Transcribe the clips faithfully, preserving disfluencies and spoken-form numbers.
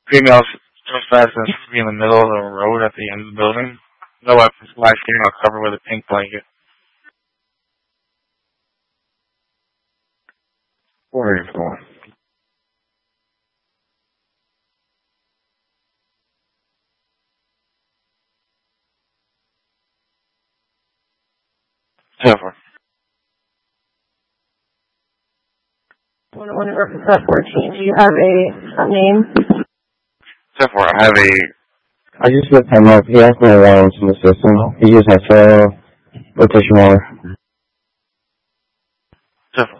Females trespassing to be in the middle of the road at the end of the building. No weapons, light skin or covered with a pink blanket. Where are you going? Silver. One represent fourteen. Do you have a name? Silver, I have a... I just looked him up. He has no warrants in the system. He just has to rotation more. Silver.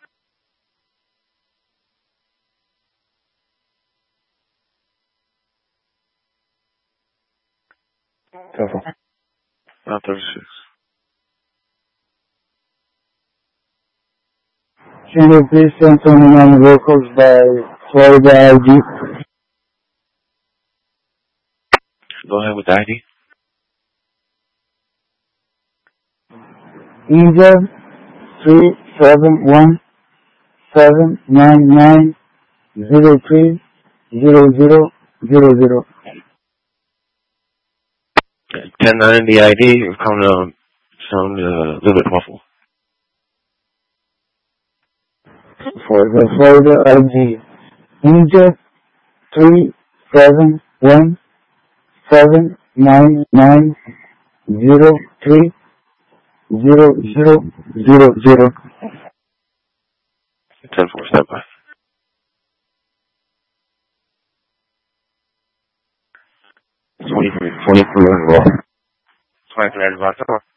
Silver. Not thirty-six. Can you please send someone on the vehicles by Florida I D? Go ahead with the I D. India three seven one seven nine nine zero three zero zero zero zero. ten ninety I D is coming to sound uh, a little bit muffled. For the Florida I D, India three seven one seven nine nine zero three zero zero zero zero. ten four, step by. twenty-three, twenty-three as well. twenty-three advance.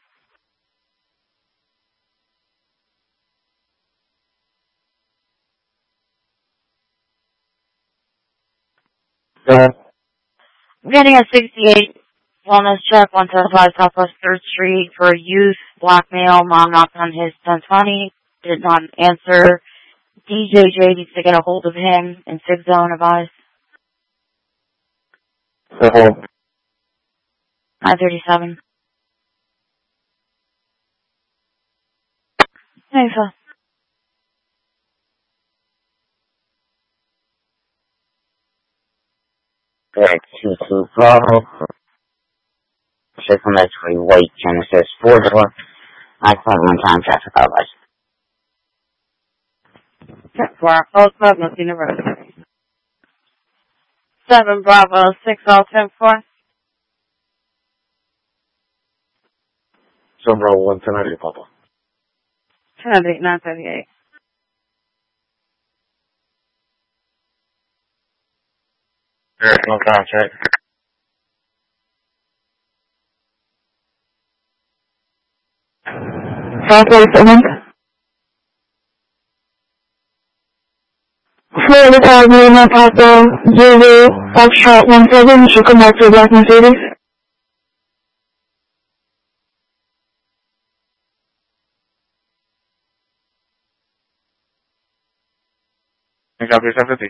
Go ahead. I'm getting a sixty-eight wellness check, one seventy-five Southwest third Street for youth, black male. Mom knocked on his ten twenty, did not answer. D J J needs to get a hold of him in six zone advice. Go ahead. nine thirty-seven. Thanks, sir. Correct, two two Bravo. Circumventory white Genesis four door. nine point one time traffic hours. For our Old Club, Messina Road. seven Bravo, six all ten four. So, bro, one ten ninety, Papa. ten eight, nine thirty-eight. There is no contract. five forty-seven. Florida five Marina Papa, Zulu, Foxtrot one seven, should come back to Black Mercedes. You copy seven fifty.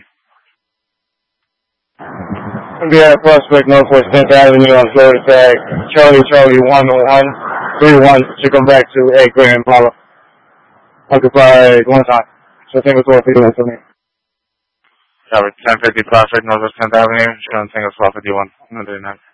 India Prospect Northwest tenth Avenue on Florida Tag. Charlie Charlie one one three one should come back to A Grand Impala. Occupied one time. So I think it's worth it for me. Copy ten fifty Prospect Northwest tenth Avenue. Showing Tango twelve fifty-one. one thirty-nine.